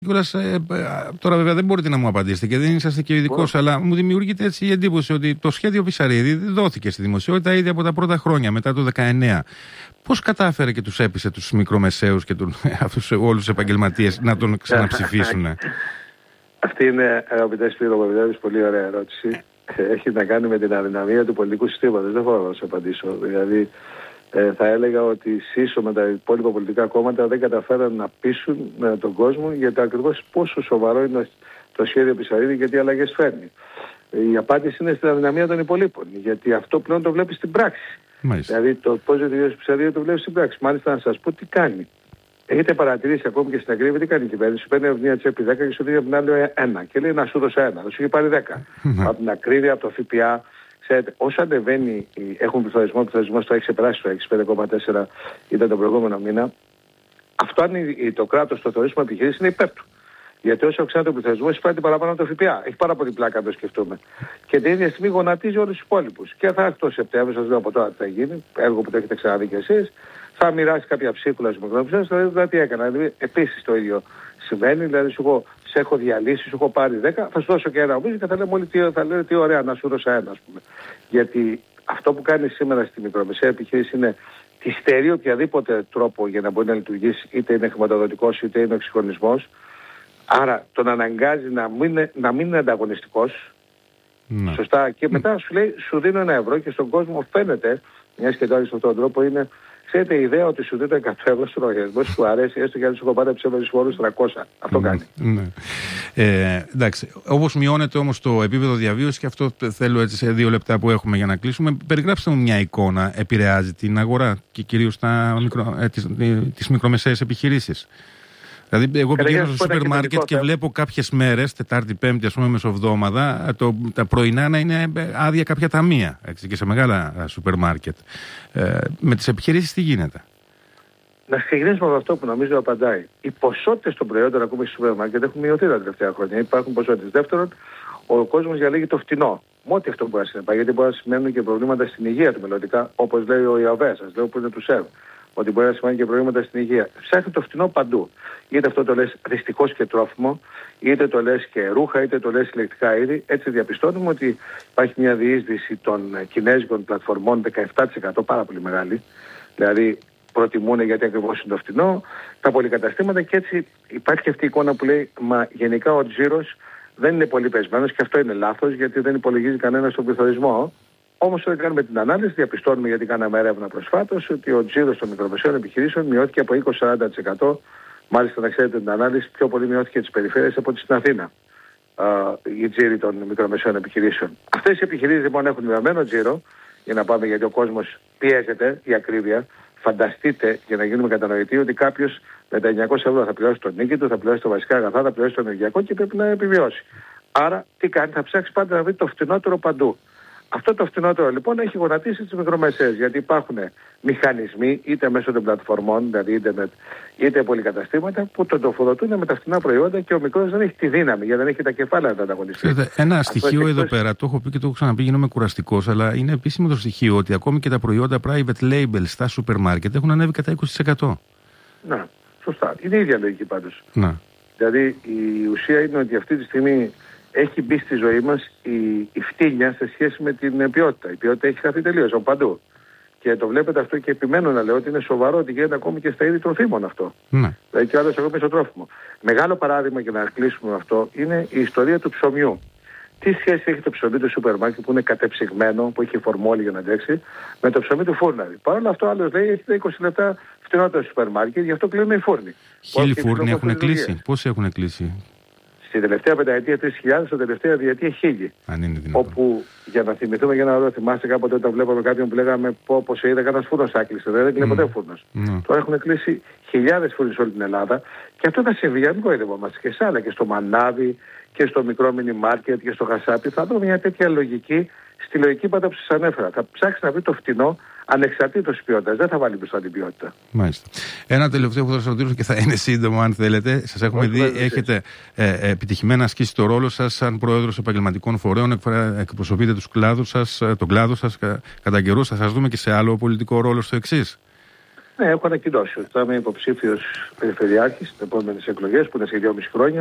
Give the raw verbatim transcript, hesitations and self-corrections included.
Ε, τώρα βέβαια δεν μπορείτε να μου απαντήσετε και δεν είσαστε και ειδικός, αλλά μου δημιουργείται έτσι η εντύπωση ότι το σχέδιο Πισαρίδη δόθηκε στη δημοσιότητα ήδη από τα πρώτα χρόνια, μετά το δεκαεννέα. Πώς κατάφερε και τους έπεισε τους μικρομεσαίους και τον, αυτούς όλους τους επαγγελματίες να τον ξαναψηφίσουν? Αυτή είναι, αγαπητέ Σπύρο Παπαδόπουλο, πολύ ωραία ερώτηση. Έχει να κάνει με την αδυναμία του πολιτικού συστήματος. Δεν μπορώ να σου απαντήσω. Δηλαδή, ε, θα έλεγα ότι σύσσωμα τα υπόλοιπα πολιτικά κόμματα δεν καταφέραν να πείσουν ε, τον κόσμο γιατί ακριβώς πόσο σοβαρό είναι το σχέδιο Πισαρίδη και τι αλλαγές φέρνει. Η απάντηση είναι στην αδυναμία των υπολείπων. Γιατί αυτό πλέον το βλέπει στην πράξη. Μάλιστα. Δηλαδή, το πώς δεν ο Πισαρίδη το βλέπει στην πράξη. Μάλιστα, να σας πω τι κάνει. Έχετε παρατηρήσει ακόμη και στην ακρίβεια τι κάνει η κυβέρνηση? Παίρνει από μια τσέπη δέκα και σου δίνει από την άλλη ένα. Και λέει να σου δώσα ένα. Να σου έχει πάρει δέκα. Από την ακρίβεια, από το ΦΠΑ. Ξέρετε, όσο ανεβαίνει, έχουν πληθωρισμό, ο πληθωρισμός το έχει ξεπεράσει το έξι κόμμα πέντε τέσσερα ήταν τον προηγούμενο μήνα. Αυτό αν το κράτος το θεωρήσουμε επιχειρήσει είναι υπέρ του. Γιατί όσο αυξάνεται ο πληθωρισμός, εισπράττει παραπάνω το ΦΠΑ. Έχει πάρα πολύ πλάκα να το σκεφτούμε. Και την ίδια στιγμή γονατίζει όλους τους υπόλοιπους. Και θα έρθει το Σεπτέμβριο, σας λέω από τώρα τι θα γίνει, έργο που το έχετε ξαναδεί κι εσείς. Θα μοιράσει κάποια ψίχουλα στους μικρομεσαίους, θα δείτε τι έκανα. Δηλαδή, επίσης το ίδιο συμβαίνει. Δηλαδή, σου έχω, σε έχω διαλύσει, σου έχω πάρει δέκα, θα σου δώσω και ένα ομίλιο και θα λέμε όλοι τι, θα λένε τι ωραία να σου δώσω ένα, ας πούμε. Γιατί αυτό που κάνει σήμερα στη μικρομεσαία επιχείρηση είναι τη στερεί οποιαδήποτε τρόπο για να μπορεί να λειτουργήσει, είτε είναι χρηματοδοτικός είτε είναι εξυγχρονισμός. Άρα τον αναγκάζει να μην, να μην είναι ανταγωνιστικός. Ναι. Σωστά. Και μετά σου λέει, σου δίνω ένα ευρώ και στον κόσμο φαίνεται, μια και τώρα σε αυτόν τον τρόπο είναι. Ξέρετε, η ιδέα ότι σου δίνω εκατό ευρώ στο λογαριασμό σου αρέσει, έστω και αν σου έχω πάρει ψεύδες φόρους τριακόσια. Αυτό ναι, κάνει. Ναι. Ε, εντάξει. Όπως μειώνεται όμως το επίπεδο διαβίωσης, και αυτό θέλω έτσι σε δύο λεπτά που έχουμε για να κλείσουμε, περιγράψτε μου μια εικόνα. Επηρεάζει την αγορά και κυρίως μικρο, ε, τις, τις μικρομεσαίες επιχειρήσεις? Δηλαδή, εγώ πηγαίνω στο σούπερ μάρκετ και βλέπω κάποιες μέρες, Τετάρτη, Πέμπτη, ας πούμε, μεσοβδόμαδα, το, τα πρωινά να είναι άδεια κάποια ταμεία, έτσι, και σε μεγάλα σούπερ μάρκετ. Ε, με τις επιχειρήσεις τι γίνεται? Να ξεκινήσουμε από αυτό που νομίζω απαντάει. Οι ποσότητες των προϊόντων ακόμη στο σούπερ μάρκετ έχουν μειωθεί τα τελευταία χρόνια. Υπάρχουν ποσότητες. Δεύτερον, ο κόσμος διαλέγει το φτηνό. Με ό,τι αυτό μπορεί να συνεπάγει, γιατί μπορεί να σημαίνουν και προβλήματα στην υγεία του μελλοντικά, όπως λέει ο Ιαβέ, σας λέω που είναι του ΣΕΒ. Ότι μπορεί να σημαίνει και προβλήματα στην υγεία. Ψάχνει το φτηνό παντού. Είτε αυτό το λες δυστυχώς και τρόφιμο, είτε το λες και ρούχα, είτε το λες ηλεκτρικά είδη. Έτσι διαπιστώνουμε ότι υπάρχει μια διείσδυση των κινέζικων πλατφορμών δεκαεπτά τοις εκατό, πάρα πολύ μεγάλη. Δηλαδή προτιμούν γιατί ακριβώς είναι το φτηνό, τα πολυκαταστήματα, και έτσι υπάρχει και αυτή η εικόνα που λέει μα γενικά ο τζίρος δεν είναι πολύ πεσμένος, και αυτό είναι λάθος γιατί δεν υπολογίζει κανένα τον πληθωρισμό. Όμως όταν κάνουμε την ανάλυση διαπιστώνουμε, γιατί κάναμε έρευνα προσφάτως, ότι ο τζίρος των μικρομεσαίων επιχειρήσεων μειώθηκε από είκοσι με σαράντα τοις εκατό. Μάλιστα, να ξέρετε την ανάλυση, πιο πολύ μειώθηκε τις περιφέρειες από ό,τι στην Αθήνα. Η τζίρη των μικρομεσαίων επιχειρήσεων. Αυτές οι επιχειρήσεις λοιπόν έχουν μειωμένο τζίρο, για να πάμε, γιατί ο κόσμος πιέζεται, η ακρίβεια. Φανταστείτε, για να γίνουμε κατανοητοί, ότι κάποιος με τα εννιακόσια ευρώ θα πληρώσει τον νίκη του, θα πληρώσει τα βασικά αγαθά, θα πληρώσει το ενεργειακό και πρέπει να επιβιώσει. Άρα, τι κάνει, θα ψάξει πάντα να βρει το φτηνότερο παντού. Αυτό το φτηνότερο λοιπόν έχει γονατίσει τις μικρομεσαίες, γιατί υπάρχουν μηχανισμοί είτε μέσω των πλατφορμών, δηλαδή ίντερνετ, είτε πολυκαταστήματα, που τον τροφοδοτούν με τα φτηνά προϊόντα και ο μικρός δεν έχει τη δύναμη, γιατί δεν έχει τα κεφάλαια να τα ανταγωνιστεί. Ένα αυτό στοιχείο εδώ πέρα, το έχω πει και το έχω ξαναπεί, γίνομαι κουραστικός, αλλά είναι επίσημο το στοιχείο ότι ακόμη και τα προϊόντα private label στα σούπερ μάρκετ έχουν ανέβει κατά είκοσι τοις εκατό. Να, σωστά. Είναι η ίδια λογική πάντως. Να. Δηλαδή η ουσία είναι ότι αυτή τη στιγμή έχει μπει στη ζωή μας η, η φτύνια σε σχέση με την ποιότητα. Η ποιότητα έχει χαθεί τελείως από παντού. Και το βλέπετε αυτό και επιμένω να λέω ότι είναι σοβαρό ότι γίνεται ακόμη και στα είδη τροφίμων αυτό. Ναι. Δηλαδή και άλλως ακόμη στο τρόφιμο. Μεγάλο παράδειγμα για να κλείσουμε αυτό είναι η ιστορία του ψωμιού. Τι σχέση έχει το ψωμί του σούπερ μάρκετ που είναι κατεψυγμένο, που έχει φορμόλι για να αντέξει, με το ψωμί του φούρναρη? Παρ' όλα αυτό, άλλο λέει έχει είκοσι λεπτά φτηνότερο σούπερ μάρκετ, γι' αυτό κλείνουν οι φούρνοι. Χίλιοι φούρνοι έχουν κλείσει. Πόσοι έχουν κλείσει? Στην τελευταία πενταετία τρεις χιλιάδες, στην τελευταία διετία χίλιοι. Αν είναι δυνατόν. Όπου, για να θυμηθούμε για ένα ρόλο, θυμάστε κάποτε όταν βλέπαμε κάποιον που λέγαμε πω, πως είδα κανένας φούρνος άκλεισε. Δεν έκλεινε mm. ποτέ φούρνος. Mm. Τώρα έχουν κλείσει χιλιάδες φούρνοι σε όλη την Ελλάδα και αυτό θα συμβεί, για μην κοροϊδευόμαστε, και σε άλλα, και στο μανάβι και στο μικρό μίνι μάρκετ και στο χασάπι. Θα δω μια τέτοια λογική στη λογική πάντα που σας ανέφερα. Θα ψάξει να βρει το φτηνό ανεξαρτήτως της ποιότητας. Δεν θα βάλει μπροστά την ποιότητα. Μάλιστα. Ένα τελευταίο που θα σας ρωτήσω και θα είναι σύντομο, αν θέλετε. Σας έχουμε δει, έχετε ε, επιτυχημένα ασκήσει το ρόλο σας σαν πρόεδρος επαγγελματικών φορέων, εκπροσωπείτε τους κλάδους σας, τον κλάδο σας κα, κατά καιρούς. Θα σας δούμε και σε άλλο πολιτικό ρόλο στο εξής. Ναι, έχω ανακοινώσει ότι θα είμαι υποψήφιος περιφερειάρχης στις επόμενες εκλογές που είναι σε δυόμιση χρόνια.